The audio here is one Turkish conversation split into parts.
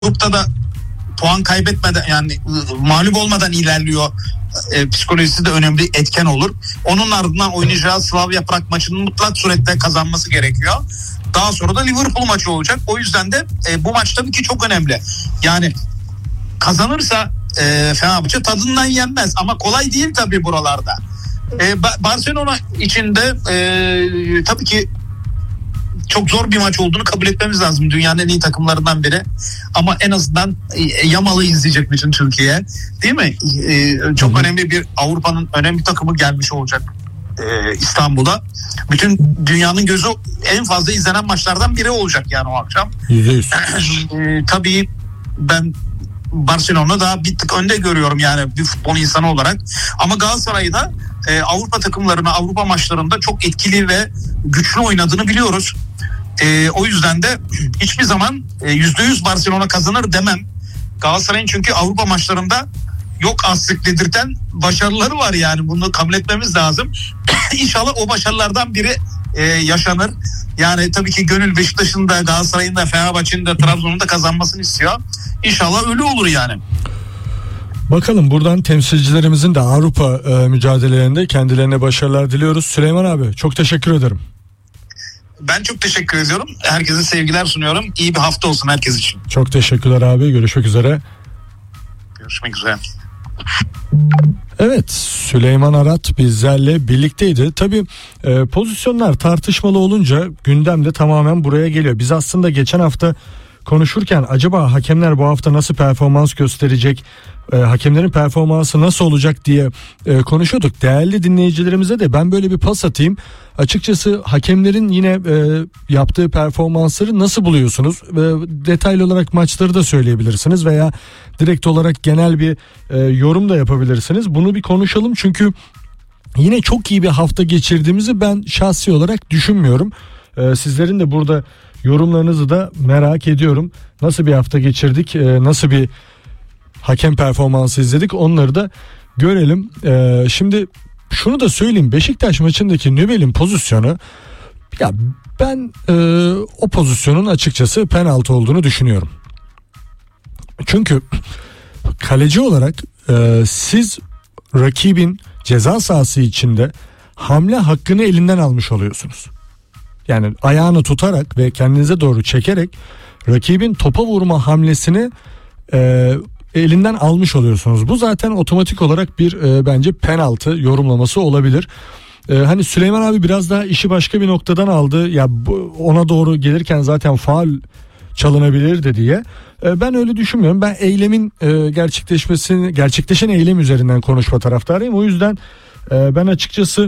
grupta da puan kaybetmeden, yani mağlup olmadan ilerliyor. Psikolojisi de önemli etken olur. Onun ardından oynayacağı Slavia Prag maçının mutlak surette kazanması gerekiyor. Daha sonra da Liverpool maçı olacak. O yüzden de bu maç tabii ki çok önemli. Yani kazanırsa Fenerbahçe tadından yenmez. Ama kolay değil tabii buralarda. Barcelona için de tabii ki çok zor bir maç olduğunu kabul etmemiz lazım. Dünyanın en iyi takımlarından biri. Ama en azından Yamal'ı izleyecek bütün Türkiye. Değil mi? Çok önemli bir Avrupa'nın önemli takımı gelmiş olacak İstanbul'a. Bütün dünyanın gözü en fazla izlenen maçlardan biri olacak yani o akşam. Tabii ben Barcelona daha bir tık önde görüyorum yani bir futbol insanı olarak. Ama Galatasaray'ı da Avrupa takımlarına, Avrupa maçlarında çok etkili ve güçlü oynadığını biliyoruz. O yüzden de hiçbir zaman %100 Barcelona kazanır demem. Galatasaray'ın çünkü Avrupa maçlarında yok aslık dedirten başarıları var, yani bunu kabul etmemiz lazım. İnşallah o başarılardan biri yaşanır. Yani tabii ki gönül Beşiktaş'ın da, Galatasaray'ın da, Fenerbahçe'nin de, Trabzon'un da kazanmasını istiyor. İnşallah öyle olur yani. Bakalım, buradan temsilcilerimizin de Avrupa mücadelelerinde kendilerine başarılar diliyoruz. Süleyman abi, çok teşekkür ederim. Ben çok teşekkür ediyorum. Herkese sevgiler sunuyorum. İyi bir hafta olsun herkes için. Çok teşekkürler abi. Görüşmek üzere. Görüşmek üzere. Evet, Süleyman Arat bizlerle birlikteydi. Tabii pozisyonlar tartışmalı olunca gündem de tamamen buraya geliyor. Biz aslında geçen hafta konuşurken acaba hakemler bu hafta nasıl performans gösterecek, hakemlerin performansı nasıl olacak diye konuşuyorduk. Değerli dinleyicilerimize de ben böyle bir pas atayım. Açıkçası hakemlerin yine yaptığı performansları nasıl buluyorsunuz? Detaylı olarak maçları da söyleyebilirsiniz veya direkt olarak genel bir yorum da yapabilirsiniz. Bunu bir konuşalım, çünkü yine çok iyi bir hafta geçirdiğimizi ben şahsi olarak düşünmüyorum. Sizlerin de burada yorumlarınızı da merak ediyorum. Nasıl bir hafta geçirdik, nasıl bir hakem performansı izledik, onları da görelim. Şimdi şunu da söyleyeyim, Beşiktaş maçındaki Nübel'in pozisyonu, ya ben o pozisyonun açıkçası penaltı olduğunu düşünüyorum. Çünkü kaleci olarak siz rakibin ceza sahası içinde hamle hakkını elinden almış oluyorsunuz. Yani ayağını tutarak ve kendinize doğru çekerek rakibin topa vurma hamlesini elinden almış oluyorsunuz. Bu zaten otomatik olarak bir bence penaltı yorumlaması olabilir. Hani Süleyman abi biraz daha işi başka bir noktadan aldı. Ya ona doğru gelirken zaten faul çalınabilirdi diye. Ben öyle düşünmüyorum. Ben eylemin gerçekleşen eylem üzerinden konuşma taraftarıyım. O yüzden ben açıkçası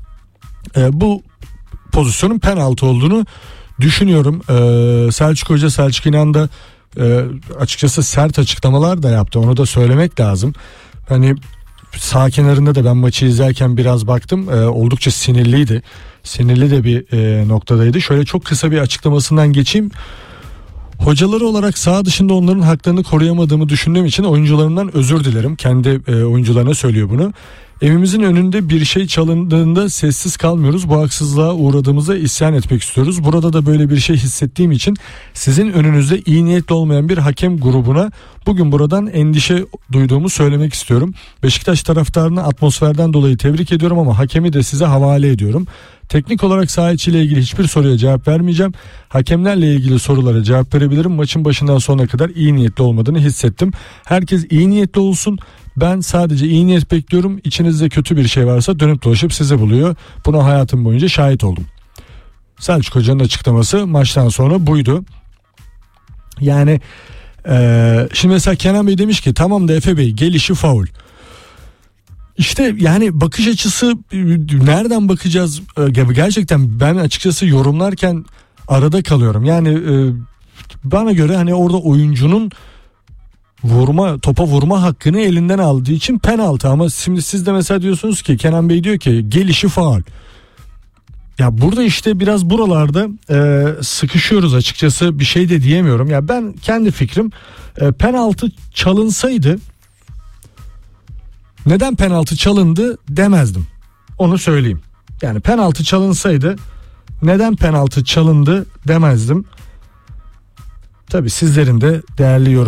bu pozisyonun penaltı olduğunu düşünüyorum. Selçuk Hoca, Selçuk İnan da açıkçası sert açıklamalar da yaptı. Onu da söylemek lazım. Hani sağ kenarında da ben maçı izlerken biraz baktım. Oldukça sinirliydi. Sinirli de bir noktadaydı. Şöyle çok kısa bir açıklamasından geçeyim. Hocaları olarak saha dışında onların haklarını koruyamadığımı düşündüğüm için oyuncularımdan özür dilerim. Kendi oyuncularına söylüyor bunu. Evimizin önünde bir şey çalındığında sessiz kalmıyoruz. Bu haksızlığa uğradığımızda isyan etmek istiyoruz. Burada da böyle bir şey hissettiğim için sizin önünüzde iyi niyetli olmayan bir hakem grubuna bugün buradan endişe duyduğumu söylemek istiyorum. Beşiktaş taraftarını atmosferden dolayı tebrik ediyorum ama hakemi de size havale ediyorum. Teknik olarak saha içiyle ilgili hiçbir soruya cevap vermeyeceğim. Hakemlerle ilgili sorulara cevap verebilirim. Maçın başından sonuna kadar iyi niyetli olmadığını hissettim. Herkes iyi niyetli olsun. Ben sadece iyi niyet bekliyorum. İçinizde kötü bir şey varsa dönüp dolaşıp sizi buluyor. Buna hayatım boyunca şahit oldum. Selçuk Hoca'nın açıklaması maçtan sonra buydu. Yani şimdi mesela Kenan Bey demiş ki tamam da Efe Bey gelişi faul. İşte yani bakış açısı, nereden bakacağız? Gerçekten ben açıkçası yorumlarken arada kalıyorum. Yani bana göre hani orada oyuncunun topa vurma hakkını elinden aldığı için penaltı, ama şimdi siz de mesela diyorsunuz ki, Kenan Bey diyor ki gelişi faul. Ya burada işte biraz buralarda sıkışıyoruz açıkçası, bir şey de diyemiyorum. Ya ben kendi fikrim, penaltı çalınsaydı neden penaltı çalındı demezdim. Onu söyleyeyim. Yani penaltı çalınsaydı neden penaltı çalındı demezdim. Tabii sizlerin de değerli